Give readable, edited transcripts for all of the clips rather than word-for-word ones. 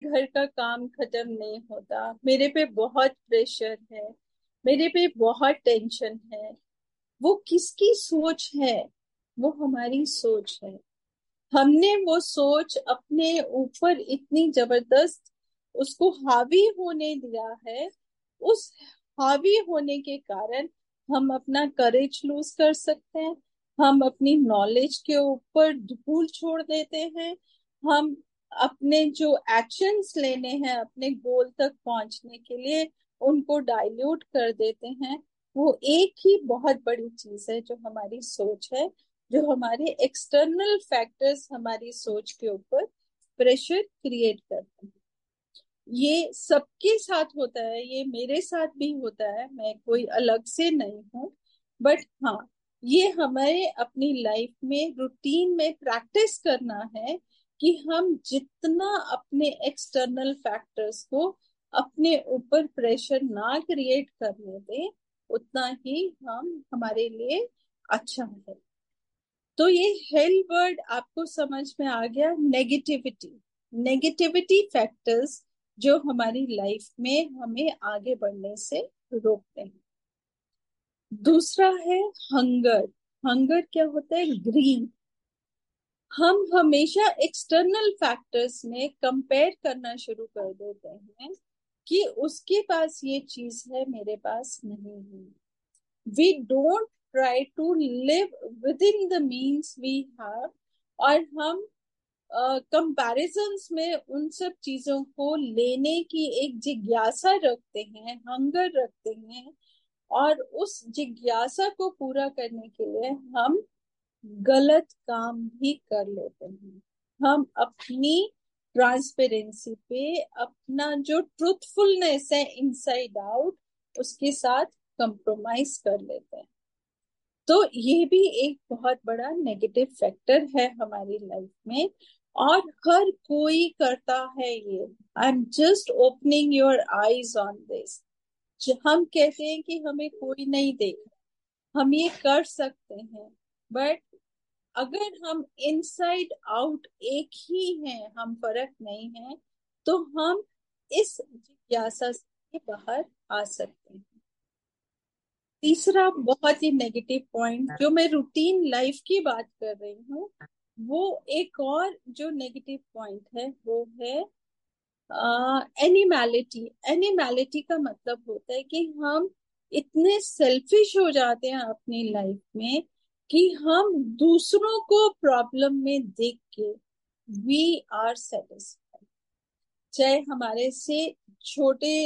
घर का काम खत्म नहीं होता, मेरे पे बहुत प्रेशर है, मेरे पे बहुत टेंशन है। वो किसकी सोच है? वो हमारी सोच है। हमने वो सोच अपने ऊपर इतनी जबरदस्त उसको हावी होने दिया है। उस हावी होने के कारण हम अपना करेज लूज कर सकते हैं। हम अपनी नॉलेज के ऊपर धूल छोड़ देते हैं। हम अपने जो एक्शंस लेने हैं अपने गोल तक पहुंचने के लिए उनको डाइल्यूट कर देते हैं। वो एक ही बहुत बड़ी चीज है जो हमारी सोच है, जो हमारे एक्सटर्नल फैक्टर्स हमारी सोच के ऊपर प्रेशर क्रिएट करते हैं। ये सबके साथ होता है, ये मेरे साथ भी होता है, मैं कोई अलग से नहीं हूँ। बट हाँ, ये हमें अपनी लाइफ में रूटीन में प्रैक्टिस करना है कि हम जितना अपने एक्सटर्नल फैक्टर्स को अपने ऊपर प्रेशर ना क्रिएट करने दें, उतना ही हम हमारे लिए अच्छा है। तो ये हेल वर्ड आपको समझ में आ गया। नेगेटिविटी, नेगेटिविटी फैक्टर्स जो हमारी लाइफ में हमें आगे बढ़ने से रोकते हैं। दूसरा है हंगर। हंगर क्या होता है? ग्रीड। हम हमेशा एक्सटर्नल फैक्टर्स में कंपेयर करना शुरू कर देते हैं कि उसके पास ये चीज है, मेरे पास नहीं है। We don't try to live within the means we have, और हम कंपैरिजन्स में उन सब चीजों को लेने की एक जिज्ञासा रखते हैं, हंगर रखते हैं। और उस जिज्ञासा को पूरा करने के लिए हम गलत काम भी कर लेते हैं। हम अपनी ट्रांसपेरेंसी पे, अपना जो ट्रूथफुलनेस है इनसाइड आउट, उसके साथ कंप्रोमाइज कर लेते हैं। तो ये भी एक बहुत बड़ा नेगेटिव फैक्टर है हमारी लाइफ में, और हर कोई करता है ये। I am just opening your eyes on this. हम कहते हैं कि हमें कोई नहीं देख रहा, हम ये कर सकते हैं। बट अगर हम इनसाइड आउट एक ही हैं, हम फर्क नहीं है, तो हम इस जिज्ञासा से बाहर आ सकते हैं। तीसरा बहुत ही नेगेटिव पॉइंट, जो मैं रूटीन लाइफ की बात कर रही हूँ, वो एक और जो नेगेटिव पॉइंट है वो है एनिमैलिटी। एनिमैलिटी का मतलब होता है कि हम इतने सेल्फिश हो जाते हैं अपनी लाइफ में कि हम दूसरों को प्रॉब्लम में देख के वी आर सेटिस्फाइड। चाहे हमारे से छोटे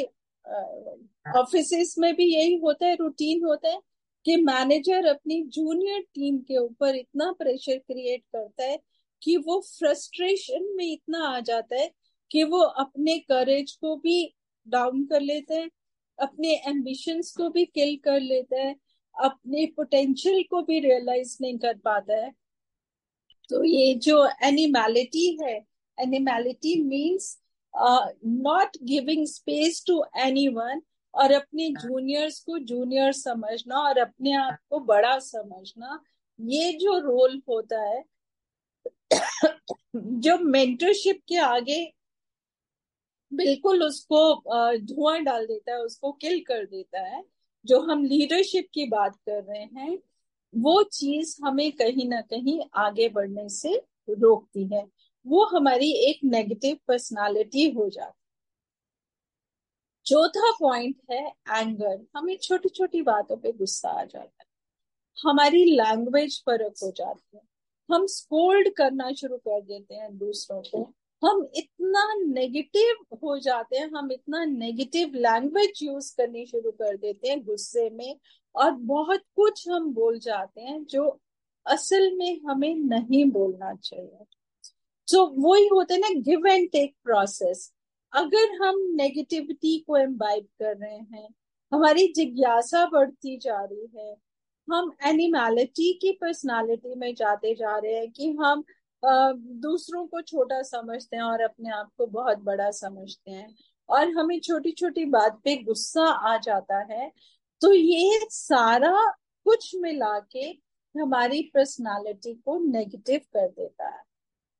ऑफिसेस में भी यही होता है, रूटीन होता है कि मैनेजर अपनी जूनियर टीम के ऊपर इतना प्रेशर क्रिएट करता है कि वो फ्रस्ट्रेशन में इतना आ जाता है कि वो अपने करेज को भी डाउन कर लेते हैं, अपने एम्बिशंस को भी किल कर लेता है, अपने पोटेंशियल को भी रियलाइज नहीं कर पाता है। तो ये जो एनिमैलिटी है, animality means not giving space to anyone, और अपने जूनियर्स को जूनियर समझना और अपने आप को बड़ा समझना, ये जो रोल होता है जो मेंटरशिप के आगे बिल्कुल उसको धुआं डाल देता है, उसको किल कर देता है। जो हम लीडरशिप की बात कर रहे हैं, वो चीज हमें कहीं ना कहीं आगे बढ़ने से रोकती है। वो हमारी एक नेगेटिव पर्सनालिटी हो जाती है। चौथा पॉइंट है एंगर। हमें छोटी छोटी बातों पे गुस्सा आ जाता है, हमारी लैंग्वेज फर्क हो जाती है, हम स्कोल्ड करना शुरू कर देते हैं दूसरों को, हम इतना नेगेटिव हो जाते हैं, हम इतना नेगेटिव लैंग्वेज यूज करनी शुरू कर देते हैं गुस्से में, और बहुत कुछ हम बोल जाते हैं जो असल में हमें नहीं बोलना चाहिए। तो वही होता है ना, गिव एंड टेक प्रोसेस। अगर हम नेगेटिविटी को एम्बाइब कर रहे हैं, हमारी जिज्ञासा बढ़ती जा रही है, हम एनिमैलिटी की पर्सनालिटी में जाते जा रहे हैं कि हम दूसरों को छोटा समझते हैं और अपने आप को बहुत बड़ा समझते हैं, और हमें छोटी छोटी बात पे गुस्सा आ जाता है, तो ये सारा कुछ मिला के हमारी पर्सनालिटी को नेगेटिव कर देता है।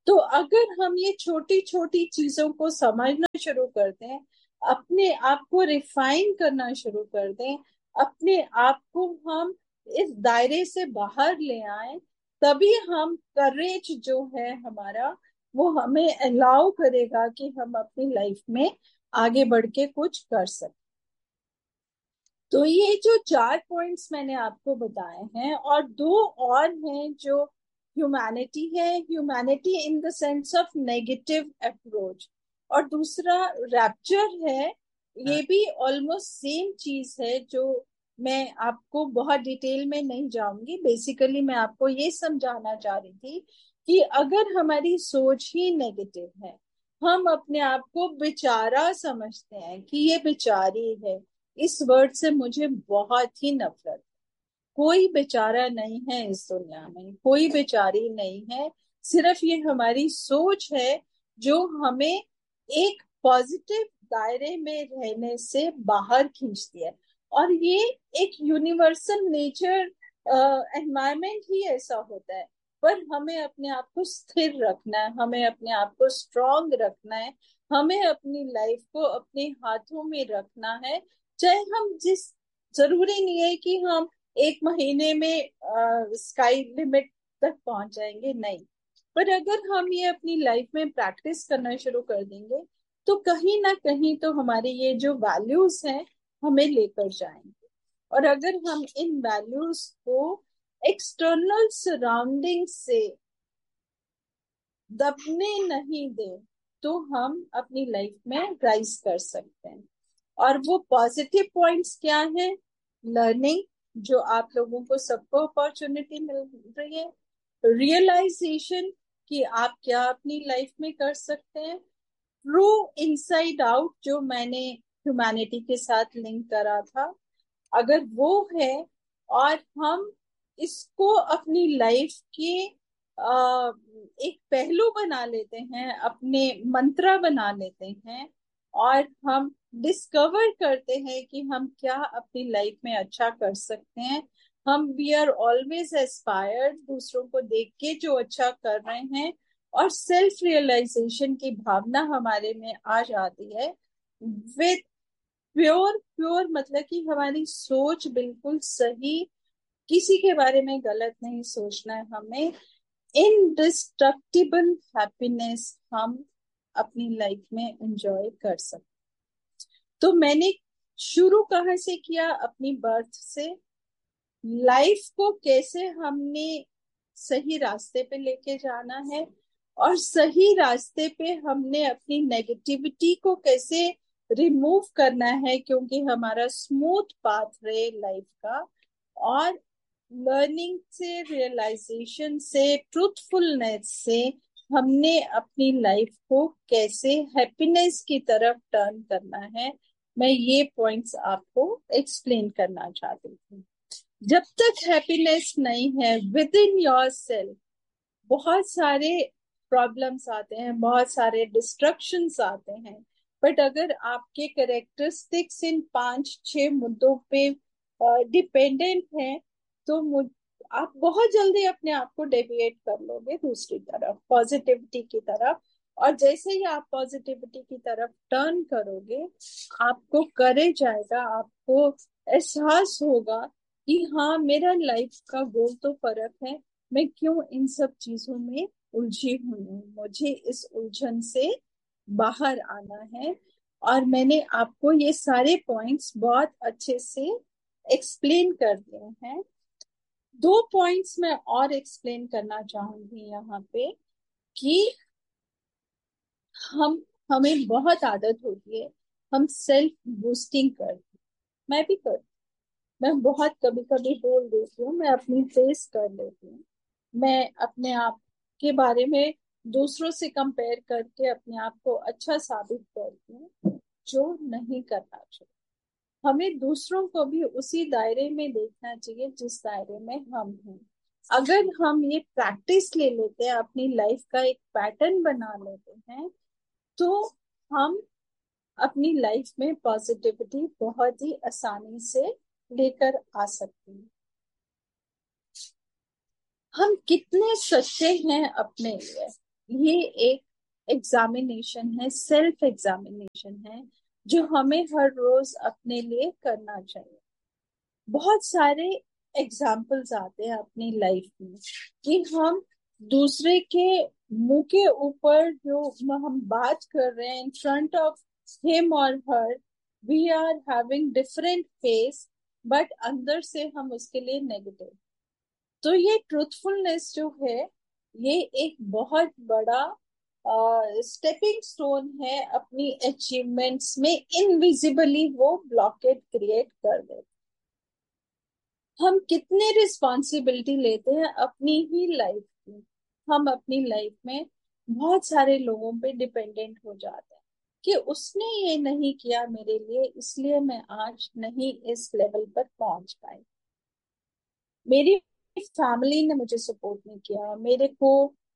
तो अगर हम ये छोटी छोटी चीजों को समझना शुरू कर दें, अपने आप को रिफाइन करना शुरू कर दें, अपने आप को हम इस दायरे से बाहर ले आए, तभी हम करेज जो है हमारा, वो हमें अलाउ करेगा कि हम अपनी लाइफ में आगे बढ़ के कुछ कर सकें। तो ये जो 4 पॉइंट्स मैंने आपको बताए हैं, और दो और हैं जो ह्यूमैनिटी है, humanity in the sense of negative approach, और दूसरा रैप्चर है। ये भी ऑलमोस्ट सेम चीज है, जो मैं आपको बहुत डिटेल में नहीं जाऊंगी। बेसिकली मैं आपको ये समझाना चाह रही थी कि अगर हमारी सोच ही नेगेटिव है, हम अपने आप को बेचारा समझते हैं कि ये बेचारी है, इस वर्ड से मुझे बहुत ही नफरत। कोई बेचारा नहीं है इस दुनिया में, कोई बेचारी नहीं है। सिर्फ ये हमारी सोच है जो हमें एक पॉजिटिव दायरे में रहने से बाहर खींचती है। और ये एक यूनिवर्सल नेचर एनवायरमेंट ही ऐसा होता है। पर हमें अपने आप को स्थिर रखना है, हमें अपने आप को स्ट्रांग रखना है, हमें अपनी लाइफ को अपने हाथों में रखना है। चाहे हम जिस, जरूरी नहीं है कि हम 1 महीने में स्काई लिमिट तक पहुंच जाएंगे, नहीं। पर अगर हम ये अपनी लाइफ में प्रैक्टिस करना शुरू कर देंगे, तो कहीं ना कहीं तो हमारे ये जो वैल्यूज हैं हमें लेकर जाएंगे। और अगर हम इन वैल्यूज को एक्सटर्नल सराउंडिंग से दबने नहीं दें, तो हम अपनी लाइफ में राइज कर सकते हैं। और वो पॉजिटिव पॉइंट्स क्या है? लर्निंग, जो आप लोगों को सबको अपॉर्चुनिटी मिल रही है। रियलाइजेशन, कि आप क्या अपनी लाइफ में कर सकते हैं। ट्रू इनसाइड आउट, जो मैंने ह्यूमैनिटी के साथ लिंक करा था, अगर वो है, और हम इसको अपनी लाइफ के एक पहलू बना लेते हैं, अपने मंत्रा बना लेते हैं, और हम डिस्कवर करते हैं कि हम क्या अपनी लाइफ में अच्छा कर सकते हैं। हम वी आर ऑलवेज एस्पायर्ड, दूसरों को देख के जो अच्छा कर रहे हैं, और सेल्फ रियलाइजेशन की भावना हमारे में आ जाती है। विद प्योर प्योर मतलब कि हमारी सोच बिल्कुल सही, किसी के बारे में गलत नहीं सोचना है हमें। इनडिस्ट्रक्टिबल हैप्पीनेस हम अपनी लाइफ में एंजॉय कर सकते। तो मैंने शुरू कहाँ से किया? अपनी बर्थ से। लाइफ को कैसे हमने सही रास्ते पे लेके जाना है, और सही रास्ते पे हमने अपनी नेगेटिविटी को कैसे रिमूव करना है, क्योंकि हमारा स्मूथ पाथ रहे लाइफ का। और लर्निंग से, रियलाइजेशन से, ट्रूथफुलनेस से हमने अपनी लाइफ को कैसे हैप्पीनेस की तरफ टर्न करना है, मैं ये पॉइंट्स आपको एक्सप्लेन करना चाहती थी। जब तक हैप्पीनेस नहीं है विद इन योर सेल्फ, बहुत सारे प्रॉब्लम्स आते हैं, बहुत सारे डिस्ट्रक्शंस आते हैं। बट अगर आपके कैरेक्टरिस्टिक्स इन 5-6 मुद्दों पे डिपेंडेंट हैं, तो आप बहुत जल्दी अपने आप को डेविएट कर लोगे दूसरी तरफ, पॉजिटिविटी की तरफ। और जैसे ही आप पॉजिटिविटी की तरफ टर्न करोगे, आपको करेज आएगा, आपको एहसास होगा कि हाँ, मेरा लाइफ का गोल तो फर्क है, मैं क्यों इन सब चीजों में उलझी हुई हूँ, मुझे इस उलझन से बाहर आना है। और मैंने आपको ये सारे पॉइंट्स बहुत अच्छे से एक्सप्लेन कर दिए हैं। 2 पॉइंट्स मैं और एक्सप्लेन करना चाहूंगी यहाँ पे, कि हमें बहुत आदत होती है, हम सेल्फ बूस्टिंग करते। मैं भी करती, मैं बहुत कभी कभी बोल देती हूँ, मैं अपनी फेस कर लेती हूँ। मैं अपने आप के बारे में दूसरों से कंपेयर करके अपने आप को अच्छा साबित करती हूँ, जो नहीं करना चाहिए। हमें दूसरों को भी उसी दायरे में देखना चाहिए जिस दायरे में हम हैं। अगर हम ये प्रैक्टिस ले लेते हैं, अपनी लाइफ का एक पैटर्न बना लेते हैं, तो हम अपनी लाइफ में पॉजिटिविटी बहुत ही आसानी से लेकर आ सकते हैं। हम कितने सच्चे हैं अपने लिए, ये एक एग्जामिनेशन है, सेल्फ एग्जामिनेशन है, जो हमें हर रोज अपने लिए करना चाहिए। बहुत सारे एग्जाम्पल्स आते हैं अपनी लाइफ में कि हम दूसरे के मुंह के ऊपर जो हम बात कर रहे हैं इन फ्रंट ऑफ हिम और हर, we are having different face, but अंदर से हम उसके लिए नेगेटिव। तो ये ट्रूथफुलनेस जो है, ये एक बहुत बड़ा स्टेपिंग स्टोन है अपनी अचीवमेंट्स में। इनविजिबली वो ब्लॉकेट क्रिएट कर दे। हम कितने रिस्पॉन्सिबिलिटी लेते हैं अपनी ही लाइफ की। हम अपनी लाइफ में बहुत सारे लोगों पे डिपेंडेंट हो जाते हैं कि उसने ये नहीं किया मेरे लिए, इसलिए मैं आज नहीं इस लेवल पर पहुंच पाई। मेरी फैमिली ने मुझे सपोर्ट नहीं किया, मेरे को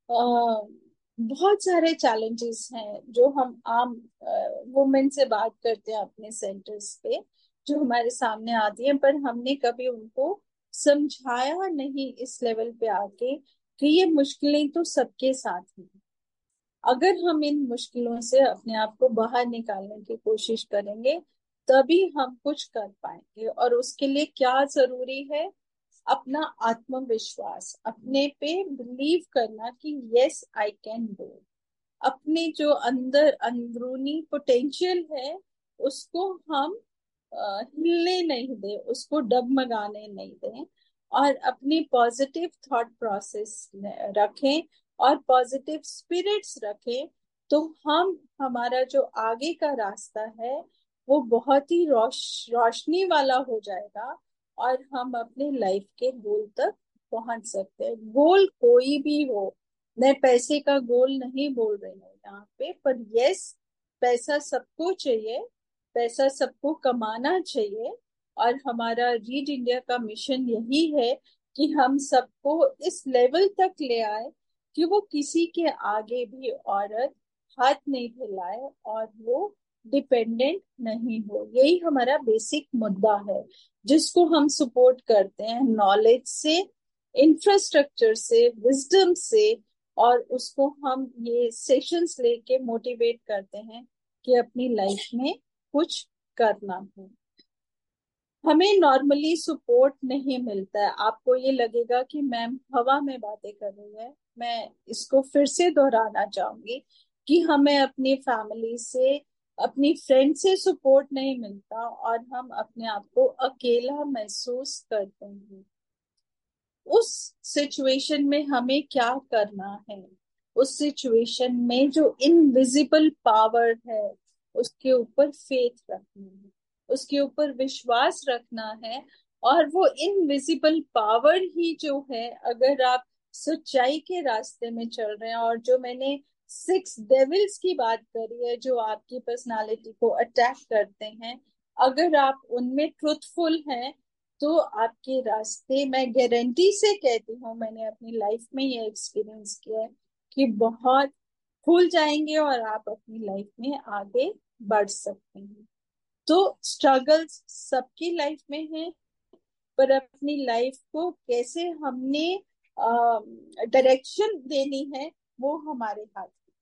बहुत सारे चैलेंजेस हैं जो हम आम वुमेन से बात करते हैं अपने सेंटर्स पे, जो हमारे सामने आती हैं, पर हमने कभी उनको समझाया नहीं इस लेवल पे आके कि ये मुश्किलें तो सबके साथ हैं। अगर हम इन मुश्किलों से अपने आप को बाहर निकालने की कोशिश करेंगे, तभी हम कुछ कर पाएंगे। और उसके लिए क्या जरूरी है? अपना आत्मविश्वास, अपने पे बिलीव करना कि यस आई कैन डू। अपने जो अंदर अंदरूनी पोटेंशियल है, उसको हम हिलने नहीं दें, उसको डगमगाने नहीं दें, और अपनी पॉजिटिव थॉट प्रोसेस रखें और पॉजिटिव स्पिरिट्स रखें। तो हम, हमारा जो आगे का रास्ता है वो बहुत ही रोशनी वाला हो जाएगा, और हम अपने लाइफ के गोल तक पहुंच सकते हैं। गोल कोई भी हो, मैं पैसे का गोल नहीं बोल रही हूँ यहाँ पे, पर यस, पैसा सबको चाहिए, पैसा सबको कमाना चाहिए। और हमारा रीड इंडिया का मिशन यही है कि हम सबको इस लेवल तक ले आए कि वो किसी के आगे भी औरत हाथ नहीं फैलाए और वो डिपेंडेंट नहीं हो। यही हमारा बेसिक मुद्दा है, जिसको हम सपोर्ट करते हैं नॉलेज से, इंफ्रास्ट्रक्चर से, विजडम से। और उसको हम ये सेशंस लेके मोटिवेट करते हैं कि अपनी लाइफ में कुछ करना है। हमें नॉर्मली सपोर्ट नहीं मिलता है। आपको ये लगेगा कि मैम हवा में बातें कर रही है। मैं इसको फिर से दोहराना चाहूंगी कि हमें अपनी फैमिली से, अपनी फ्रेंड से सपोर्ट नहीं मिलता, और हम अपने आप को अकेला महसूस करते हैं। उस सिचुएशन में हमें क्या करना है? उस सिचुएशन में जो इनविजिबल पावर है, उसके ऊपर फेथ रखनी है, उसके ऊपर विश्वास रखना है। और वो इनविजिबल पावर ही जो है, अगर आप सच्चाई के रास्ते में चल रहे हैं, और जो मैंने 6 डेविल्स की बात करी है जो आपकी पर्सनालिटी को अटैक करते हैं, अगर आप उनमें ट्रुथफुल हैं, तो आपके रास्ते, मैं गारंटी से कहती हूँ, मैंने अपनी लाइफ में ये एक्सपीरियंस किया है कि बहुत खुल जाएंगे और आप अपनी लाइफ में आगे बढ़ सकते हैं। तो स्ट्रगल्स सबकी लाइफ में है, पर अपनी लाइफ को कैसे हमने डायरेक्शन देनी है, वो हमारे हाथ में।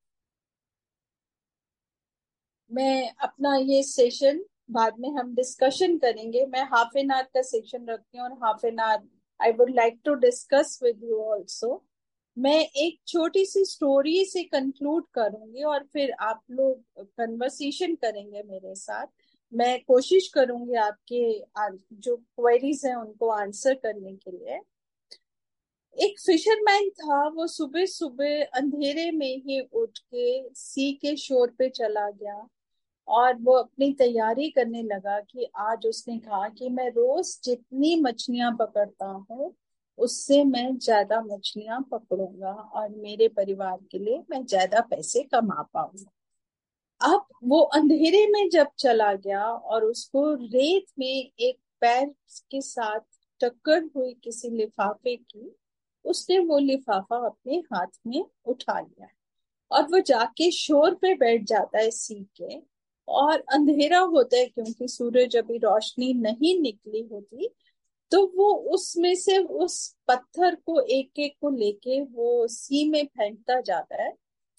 मैं अपना ये सेशन, बाद में हम डिस्कशन करेंगे। मैं हाफ एन आवर का सेशन रखती हूँ, और half an hour I would like to discuss with you also. मैं एक छोटी सी स्टोरी से कंक्लूड करूंगी, और फिर आप लोग कन्वर्सेशन करेंगे मेरे साथ। मैं कोशिश करूंगी आपके जो क्वेरीज हैं उनको आंसर करने के लिए। एक फिशरमैन था, वो सुबह सुबह अंधेरे में ही उठ के सी के शोर पे चला गया, और वो अपनी तैयारी करने लगा कि आज, उसने कहा कि मैं रोज जितनी मछलियां पकड़ता हूँ, उससे मैं ज्यादा मछलियां पकड़ूंगा, और मेरे परिवार के लिए मैं ज्यादा पैसे कमा पाऊंगा। अब वो अंधेरे में जब चला गया, और उसको रेत में एक पैर के साथ टक्कर हुई किसी लिफाफे की, उसने वो लिफाफा अपने हाथ में उठा लिया, और वो जाके शोर पे बैठ जाता है सी के। और अंधेरा होता है क्योंकि सूरज अभी रोशनी नहीं निकली होती, तो वो उसमें से उस पत्थर को एक एक को लेके वो सी में फेंकता जाता है।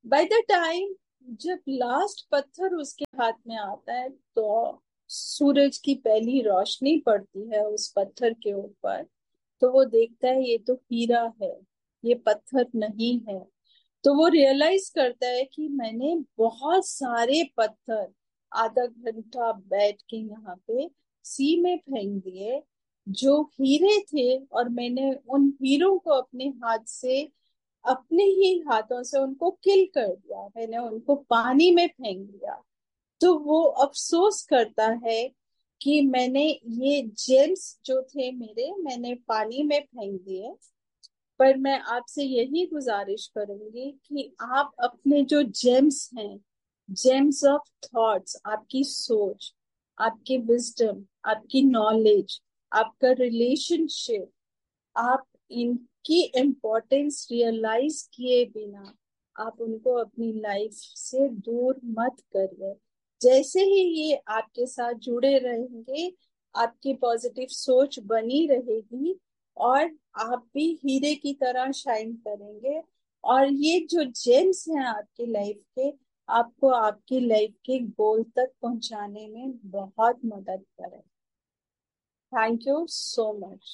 बाय द टाइम जब लास्ट पत्थर उसके हाथ में आता है, तो सूरज की पहली रोशनी पड़ती है उस पत्थर के ऊपर, तो वो देखता है ये तो हीरा है, ये पत्थर नहीं है। तो वो रियलाइज करता है कि मैंने बहुत सारे पत्थर आधा घंटा बैठ के यहाँ पे सी में फेंक दिए जो हीरे थे, और मैंने उन हीरों को अपने हाथ से, अपने ही हाथों से उनको किल कर दिया, मैंने उनको पानी में फेंक दिया। तो वो अफसोस करता है कि मैंने ये जेम्स जो थे मेरे, मैंने पानी में फेंक दिए। पर मैं आपसे यही गुजारिश करूंगी कि आप अपने जो जेम्स हैं, जेम्स ऑफ थॉट्स, आपकी सोच, आपकी विजडम, आपकी नॉलेज, आपका रिलेशनशिप, आप इनकी इम्पोर्टेंस रियलाइज किए बिना आप उनको अपनी लाइफ से दूर मत करिए। जैसे ही ये आपके साथ जुड़े रहेंगे, आपकी पॉजिटिव सोच बनी रहेगी, और आप भी हीरे की तरह शाइन करेंगे, और ये जो जेम्स हैं आपकी लाइफ के, आपको आपकी लाइफ के गोल तक पहुंचाने में बहुत मदद करें। Thank you so much.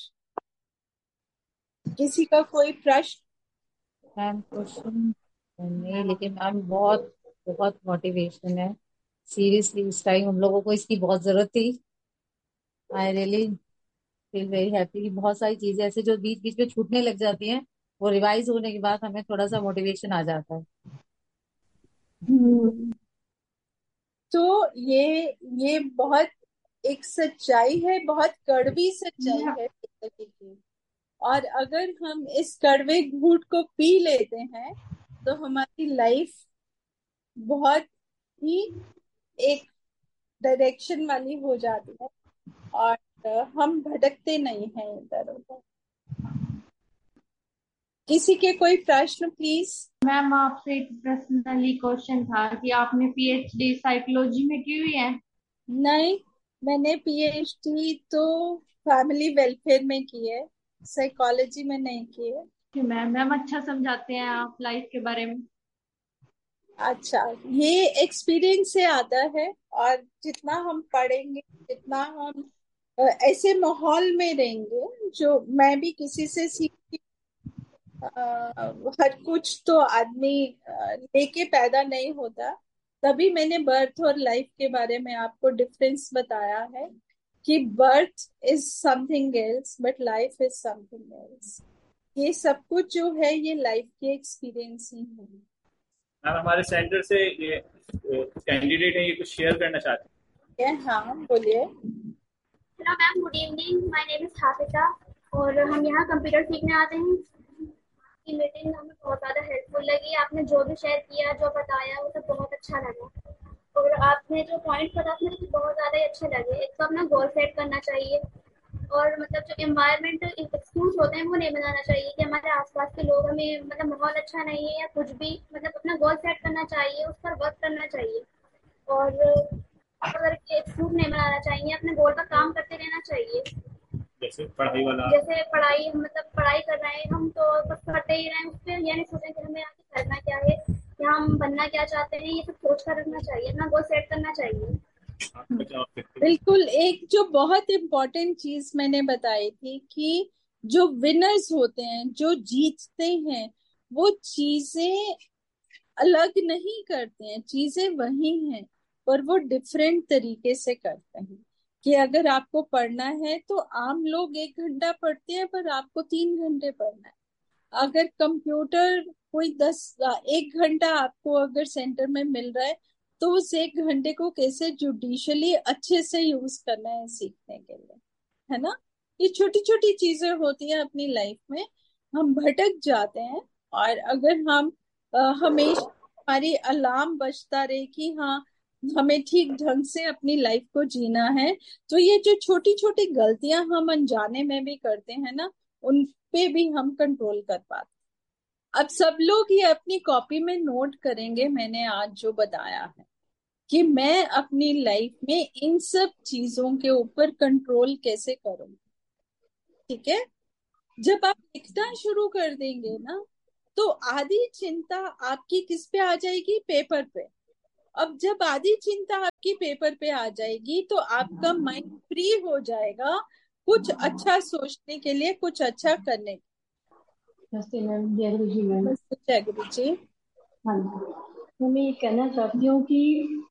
किसी का कोई प्रश्न? मैम क्वेश्चन नहीं, लेकिन मैम बहुत बहुत मोटिवेशन है। सीरियसली इस टाइम हम लोगों को इसकी बहुत जरूरत थी। I really feel very happy कि बहुत सारी चीजें ऐसे जो बीच बीच में छूटने लग जाती हैं, वो रिवाइज होने के बाद हमें थोड़ा सा मोटिवेशन आ जाता है। हम्म। तो ये बहुत एक सच्चाई है, बहुत कड़वी सच्चाई है जिंदगी की। और अगर हम इस कड़वे घूंट को पी लेते हैं, तो हमारी लाइफ बहुत ही एक डायरेक्शन वाली हो जाती है, और हम भटकते नहीं हैं इधर उधर। किसी के कोई प्रश्न प्लीज? मैम आपसे एक पर्सनली क्वेश्चन था कि आपने पीएचडी साइकोलॉजी में की हुई है? नहीं, मैंने पीएचडी तो फैमिली वेलफेयर में की है, साइकोलॉजी में नहीं की है। कि मैम अच्छा समझाते हैं आप लाइफ के बारे में। अच्छा, ये एक्सपीरियंस से आता है, और जितना हम पढ़ेंगे, जितना हम ऐसे माहौल में रहेंगे, जो मैं भी किसी से सीखती, हर कुछ तो आदमी लेके पैदा नहीं होता। तभी मैंने बर्थ और लाइफ के बारे में आपको डिफरेंस बताया है, कि birth is something else but life is something else. ये सब कुछ जो है ये लाइफ के एक्सपीरियंस ही है। मैम हमारे सेंटर से ये कैंडिडेट है, ये कुछ शेयर करना चाहते हाँ, बोलिए। Hello ma'am, good evening. My name is Hafiza और हम यहाँ कंप्यूटर सीखने आते हैं। की मीटिंग हमें बहुत ज़्यादा हेल्पफुल लगी। आपने जो भी शेयर किया, जो बताया, वो सब बहुत अच्छा लगा। और आपने जो पॉइंट बताया मुझे तो बहुत ज़्यादा ही अच्छे लगे। एक तो अपना गोल सेट करना चाहिए, और मतलब जो एनवायरमेंटल एक्सक्यूज होते हैं वो नहीं बनाना चाहिए कि हमारे आसपास के लोग हमें, मतलब माहौल अच्छा नहीं है या कुछ भी, मतलब अपना गोल सेट करना चाहिए, उस पर वर्क करना चाहिए। और अगर एक्सक्यूज नहीं बनाना चाहिए, अपने गोल पर काम करते रहना चाहिए। हैं, जैसे पढ़ाई वाला। जैसे पढ़ाई, मतलब पढ़ाई कर रहे हैं हम तो बस करते ही रहें उस पर, ये नहीं सोचें कि हमें आगे करना क्या है या हम बनना क्या चाहते हैं। ये सब सोच कर रखना चाहिए, अपना गोल सेट करना चाहिए। आपका जवाब देखते हैं। बिल्कुल, एक जो बहुत इम्पोर्टेंट चीज मैंने बताई थी कि जो विनर्स होते हैं, जो जीतते हैं, वो चीजें अलग नहीं करते हैं, चीजें वही हैं, पर वो डिफरेंट तरीके से करते हैं। कि अगर आपको पढ़ना है तो आम लोग 1 घंटा पढ़ते हैं, पर आपको 3 घंटे पढ़ना है। अगर कंप्यूटर कोई 1 घंटा आपको अगर सेंटर में मिल रहा है, तो उस 1 घंटे को कैसे जुडिशली अच्छे से यूज करना है सीखने के लिए, है ना? ये छोटी छोटी चीजें होती हैं अपनी लाइफ में, हम भटक जाते हैं। और अगर हम हमेशा हमारी अलार्म बजता रहे कि हाँ, हमें ठीक ढंग से अपनी लाइफ को जीना है, तो ये जो छोटी छोटी गलतियां हम अनजाने में भी करते हैं ना, उन पे भी हम कंट्रोल कर पाते। अब सब लोग ये अपनी कॉपी में नोट करेंगे मैंने आज जो बताया है, कि मैं अपनी लाइफ में इन सब चीजों के ऊपर कंट्रोल कैसे करूं। ठीक है? जब आप लिखना शुरू कर देंगे ना, तो आधी चिंता आपकी किस पे आ जाएगी? पेपर पे। अब जब आधी चिंता आपकी पेपर पे आ जाएगी तो आपका माइंड फ्री हो जाएगा कुछ अच्छा सोचने के लिए, कुछ अच्छा करने के नमस्ते मैम, जय गुरु जी मैम। लिए। जय गुरु जी। हाँ जी, तो मैं ये कहना चाहती हूँ कि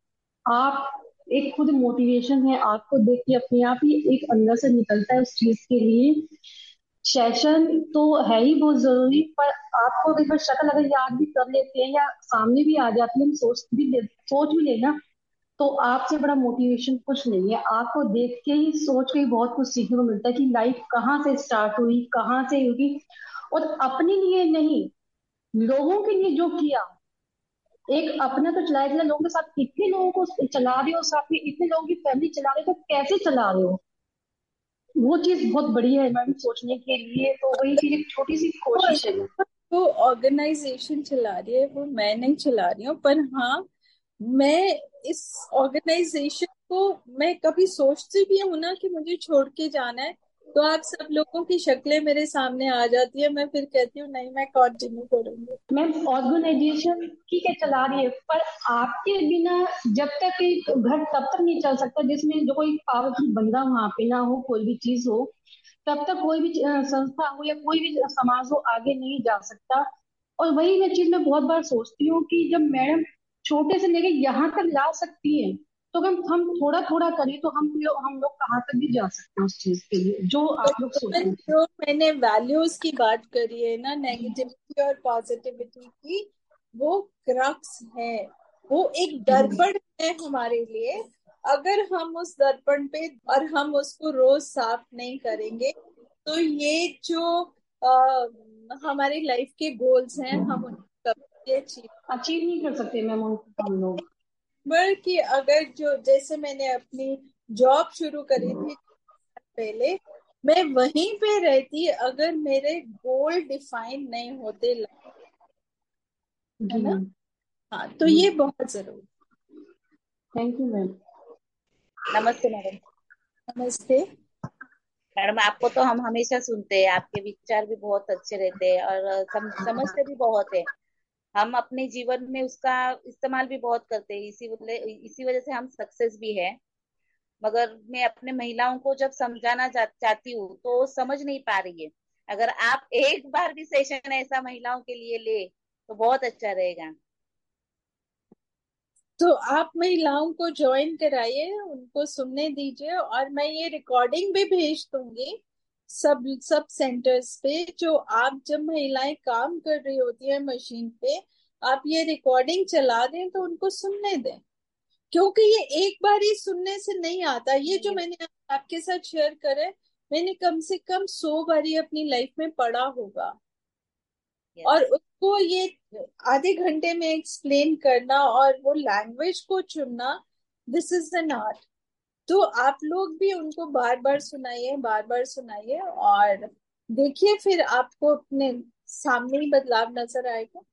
आप एक खुद मोटिवेशन है, आपको देख के अपने आप ही एक अंदर से निकलता है उस चीज के लिए। सेशन तो है ही बहुत जरूरी, पर आपको एक बार शक्ल अगर याद भी कर लेते हैं या सामने भी आ जाती है, हम सोच भी लेना, तो आपसे बड़ा मोटिवेशन कुछ नहीं है। आपको देख के ही, सोच के ही बहुत कुछ सीखने को मिलता है कि लाइफ कहाँ से स्टार्ट हुई, कहाँ से हुई। और अपने लिए नहीं, लोगों के लिए जो किया, एक अपना तो चलाया, चला लोगों के साथ कितने लोगों को चला रहे हो, साथ में इतने लोगों की फैमिली चला रहे हो, तो कैसे चला रहे हो, वो चीज बहुत बड़ी है मैम सोचने के लिए। तो वही चीज एक छोटी सी कोशिश है। वो ऑर्गेनाइजेशन चला रही है, वो मैं नहीं चला रही हूँ, पर हाँ, मैं इस ऑर्गेनाइजेशन को मैं कभी सोचती भी हूँ ना कि मुझे छोड़ के जाना है, तो आप सब लोगों की शक्लें मेरे सामने आ जाती है, मैं फिर कहती हूँ नहीं, मैं कंटिन्यू करूंगी। मैम ऑर्गेनाइजेशन ठीक है चला रही है, पर आपके बिना जब तक एक घर तब तक नहीं चल सकता जिसमें जो कोई पावरफुल बंदा वहां पे ना हो, कोई भी चीज हो, तब तक कोई भी संस्था हो या कोई भी समाज हो आगे नहीं जा सकता। और वही मैं चीज मैं बहुत बार सोचती हूँ कि जब मैडम छोटे से लेके यहाँ तक ला सकती है, तो हम थोड़ा थोड़ा करें तो हम लोग कहाँ तक भी जा सकते हैं उस चीज के लिए जो आप लोग सोच रहे थे। जो मैंने वैल्यूज की बात करी है ना, नेगेटिविटी और पॉजिटिविटी की, वो क्रक्स है। वो एक दर्पण है हमारे लिए। अगर हम उस दर्पण पे और हम उसको रोज साफ नहीं करेंगे तो ये जो हमारी लाइफ के गोल्स हैं, हम उनको कभी अचीव। अचीव नहीं कर सकते मैम उनको हम लोग। बल्कि अगर जो, जैसे मैंने अपनी जॉब शुरू करी थी पहले, मैं वहीं पे रहती अगर मेरे गोल डिफाइन नहीं होते, है जी ना? मैम। हाँ, तो जी, ये बहुत जरूरी। Thank you ma'am. नमस्ते मैडम। नमस्ते। मैडम आपको तो हम हमेशा सुनते हैं, आपके विचार भी बहुत अच्छे रहते हैं और समझते भी बहुत है। हम अपने जीवन में उसका इस्तेमाल भी बहुत करते हैं, इसी वजह से हम सक्सेस भी है। मगर मैं अपने महिलाओं को जब समझाना चाहती हूँ तो वो समझ नहीं पा रही है। अगर आप एक बार भी सेशन ऐसा महिलाओं के लिए ले तो बहुत अच्छा रहेगा। तो आप महिलाओं को ज्वाइन कराइए, उनको सुनने दीजिए, और मैं ये रिकॉर्डिंग भी भेज दूंगी सब सब सेंटर्स पे। जो आप, जब महिलाएं काम कर रही होती है मशीन पे, आप ये रिकॉर्डिंग चला दें तो उनको सुनने दें, क्योंकि ये एक बार ही सुनने से नहीं आता। ये जो मैंने आपके साथ शेयर करे, मैंने कम से कम 100 बारी अपनी लाइफ में पढ़ा होगा। यस। और उसको ये आधे घंटे में एक्सप्लेन करना और वो लैंग्वेज को चुनना, दिस इज एन आर्ट। तो आप लोग भी उनको बार बार सुनाइए, बार बार सुनाइए, और देखिए फिर आपको अपने सामने ही बदलाव नजर आएगा।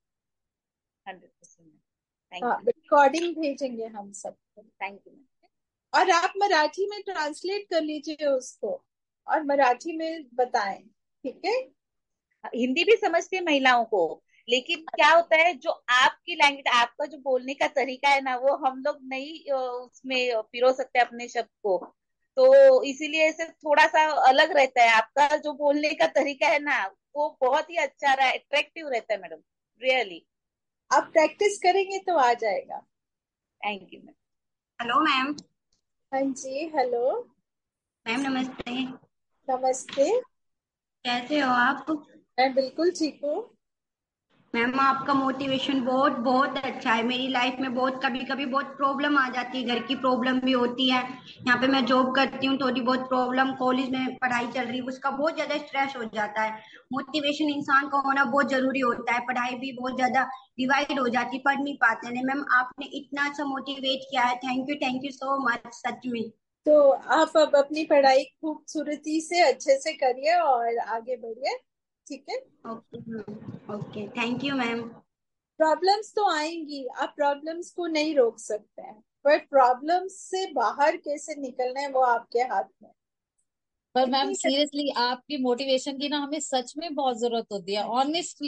100%। थैंक हाँ, यू। रिकॉर्डिंग भेजेंगे हम सबको। Thank you. और आप मराठी में ट्रांसलेट कर लीजिए उसको, और मराठी में बताएं, ठीक है? हिंदी भी समझती है महिलाओं को, लेकिन क्या होता है जो आपकी लैंग्वेज, आपका जो बोलने का तरीका है ना, वो हम लोग नहीं उसमें पिरो सकते अपने शब्द को। तो इसीलिए ऐसे थोड़ा सा अलग रहता है आपका जो बोलने का तरीका है ना, वो बहुत ही अच्छा रहा, अट्रैक्टिव रहता है मैडम, रियली। आप प्रैक्टिस करेंगे तो आ जाएगा। Thank you ma'am. Hello ma'am. हाँ जी, हेलो। मैम नमस्ते। नमस्ते। कैसे हो आप? मैं बिल्कुल ठीक हूँ। मैम आपका मोटिवेशन बहुत बहुत अच्छा है। मेरी लाइफ में बहुत कभी कभी बहुत प्रॉब्लम आ जाती है, घर की प्रॉब्लम भी होती है। यहाँ पे मैं जॉब करती हूँ, थोड़ी बहुत प्रॉब्लम, कॉलेज में पढ़ाई चल रही है, उसका बहुत ज्यादा स्ट्रेस हो जाता है। मोटिवेशन इंसान का होना बहुत जरूरी होता है। पढ़ाई भी बहुत ज्यादा डिवाइड हो जाती है, पढ़ नहीं पाते हैं। मैम आपने इतना अच्छा मोटिवेट किया है, थैंक यू सो मच, सच में। तो आप अब अपनी पढ़ाई खूबसूरती से अच्छे से करिए और आगे बढ़िए, ठीक है? Okay ma'am, okay, thank you ma'am. Problems तो आएंगी, आप प्रॉब्लम्स को नहीं रोक सकते हैं, पर प्रॉब्लम्स से बाहर कैसे निकलना है वो आपके हाथ में। पर मैम इतनी सीरियसली आपकी मोटिवेशन की ना हमें सच में बहुत जरूरत होती है, ऑनेस्टली।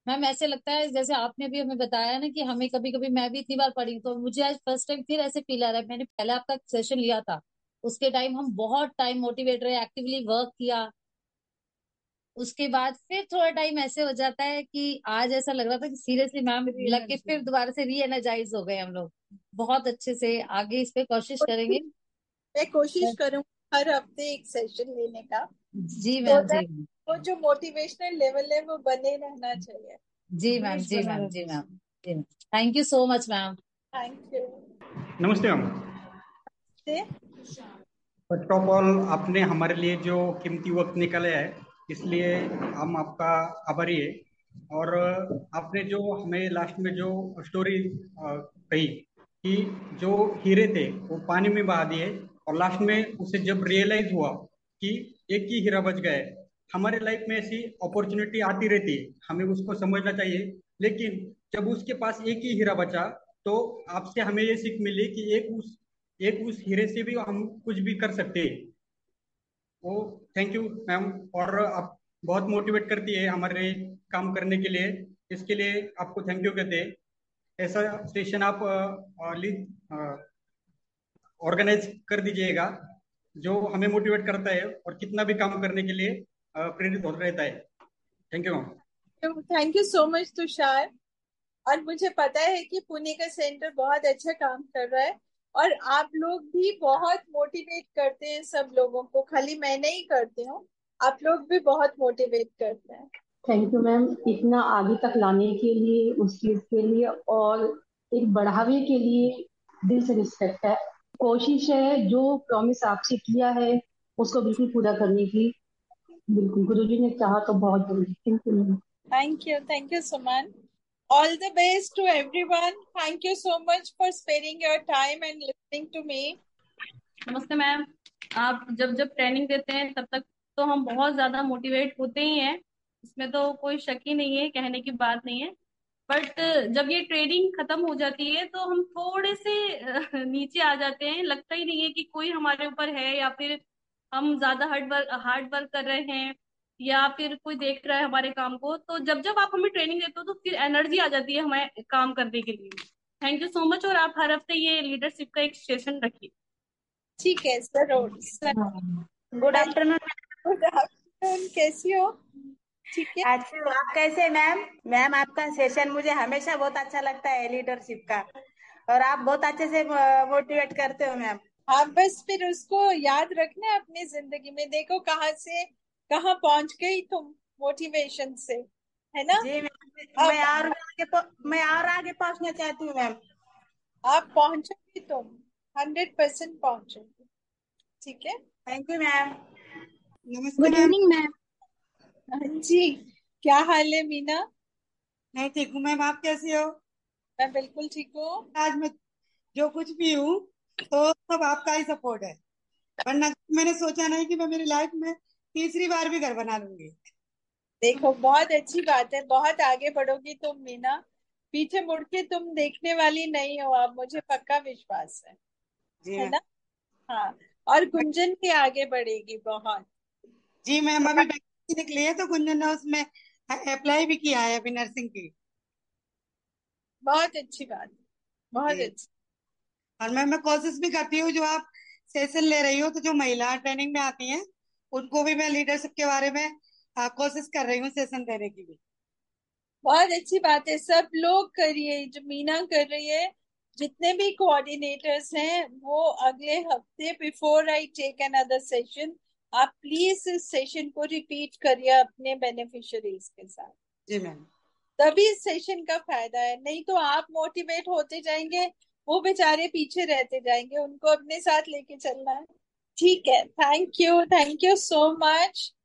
मैम ऐसे लगता है जैसे आपने भी हमें बताया ना कि हमें कभी कभी, मैं भी इतनी बार पढ़ी तो मुझे आज फर्स्ट टाइम फिर ऐसे फील आ रहा है। मैंने पहले आपका सेशन लिया था, उसके टाइम हम बहुत टाइम मोटिवेट रहे, एक्टिवली वर्क किया। उसके बाद फिर थोड़ा टाइम ऐसे हो जाता है कि आज ऐसा लग रहा था कि सीरियसली मैम लग के फिर दोबारा से री एनर्जाइज हो गए हम लोग। बहुत अच्छे से आगे इस पे कोशिश करेंगे। मैं कोशिश करूँ हर हफ्ते एक सेशन लेने का, जी तो मैम, जी मैम, वो जो मोटिवेशनल लेवल है वो बने रहना चाहिए। जी ma'am, ji ma'am, ji ma'am, ji ma'am. Thank you so much ma'am. Thank you. नमस्ते मैम। फर्स्ट ऑफ ऑल, आपने हमारे लिए जो कीमती वक्त निकाला है इसलिए हम आपका आभारी है। और आपने जो हमें लास्ट में जो स्टोरी कही कि जो हीरे थे वो पानी में बहा दिए और लास्ट में उसे जब रियलाइज हुआ कि एक ही हीरा बच गया है। हमारे लाइफ में ऐसी अपॉर्चुनिटी आती रहती है, हमें उसको समझना चाहिए। लेकिन जब उसके पास एक ही हीरा बचा तो आपसे हमें ये सीख मिली कि एक उस हीरे से भी हम कुछ भी कर सकते हैं। वो थैंक यू मैम। और आप बहुत मोटिवेट करती है हमारे काम करने के लिए, इसके लिए आपको थैंक यू कहते हैं। ऐसा सेशन आप ऑर्गेनाइज कर दीजिएगा जो हमें मोटिवेट करता है और कितना भी काम करने के लिए प्रेरित होता रहता है। Thank you ma'am. Thank you so much Tushar. और मुझे पता है कि पुणे का सेंटर बहुत अच्छा काम कर रहा है, और आप लोग भी बहुत मोटिवेट करते हैं सब लोगों को, खाली मैं नहीं करती हूँ, आप लोग भी बहुत मोटिवेट करते हैं। थैंक यू मैम, इतना आगे तक लाने के लिए, उस चीज के लिए और एक बढ़ावे के लिए दिल से रिस्पेक्ट है। कोशिश है जो प्रॉमिस आपसे किया है उसको बिल्कुल पूरा करने की। बिल्कुल, गुरुजी ने चाहा तो बहुत जल्दी। Thank you ma'am. Thank you Suman. All the best to everyone. Thank you so much for sparing your time and listening to me. नमस्ते मैम। आप जब जब ट्रेनिंग देते हैं तब तक तो हम बहुत ज्यादा मोटिवेट होते ही हैं, इसमें तो कोई शक ही नहीं है, कहने की बात नहीं है। बट जब ये ट्रेनिंग खत्म हो जाती है तो हम थोड़े से नीचे आ जाते हैं, लगता ही नहीं है कि कोई हमारे ऊपर है, या फिर हम ज्यादा हार्ड वर्क कर रहे हैं, या फिर कोई देख रहा है हमारे काम को। तो जब जब आप हमें ट्रेनिंग देते हो तो फिर एनर्जी आ जाती है हमें काम करने के लिए। Thank you so much. और आप हर हफ्ते ये लीडरशिप का एक सेशन रखिए। ठीक है जरूर sir. Good afternoon. Good afternoon, कैसी हो? ठीक है। अच्छी हो आप? कैसे मैम? मैम आपका सेशन मुझे हमेशा बहुत अच्छा लगता है लीडरशिप का, और आप बहुत अच्छे से मोटिवेट करते हो मैम। हाँ, बस फिर उसको याद रखना है अपनी जिंदगी में। देखो कहाँ से कहाँ पहुंच गई तुम मोटिवेशन से, है ना? जी मैम, अब मैं और आगे पहुंचना चाहती हूँ मैम। आप पहुंचोगी, तुम 100% पहुंचोगी। ठीक है। Thank you ma'am. नमस्ते गुड मैम। Evening ma'am. हाँ जी, क्या हाल है मीना? मैं ठीक हूँ मैम, आप कैसी हो? मैं बिल्कुल ठीक हूँ। आज मैं जो कुछ भी हूँ तो सब आपका ही सपोर्ट है, वरना मैंने सोचा नहीं कि मैं मेरी लाइफ में तीसरी बार भी घर बना लूंगी। देखो बहुत अच्छी बात है, बहुत आगे बढ़ोगी तुम मीना, पीछे मुड़ के तुम देखने वाली नहीं हो, अब मुझे पक्का विश्वास जी है मैम। ना? हाँ। और गुंजन भी आगे बढ़ेगी बहुत। जी मैम, अभी वैकेंसी निकली है तो गुंजन ने उसमें अप्लाई भी किया है अभी नर्सिंग की। बहुत अच्छी बात है, बहुत जी। अच्छी। और मैं कोशिश भी करती हूँ जो आप सेशन ले रही हो तो जो महिला ट्रेनिंग में आती हैं उनको भी मैं लीडरशिप के बारे में कोशिश कर रही हूँ सेशन देने की भी। बहुत अच्छी बात है, सब लोग करिए जो मीना कर रही है। जितने भी कोऑर्डिनेटर्स हैं वो अगले हफ्ते, before I take another session, आप प्लीज इस सेशन को रिपीट करिए अपने बेनिफिशियरीज के साथ। जी मैम। तभी इस सेशन का फायदा है, नहीं तो आप मोटिवेट होते जाएंगे, वो बेचारे पीछे रहते जाएंगे, उनको अपने साथ लेके चलना है। ठीक है, थैंक यू सो मच।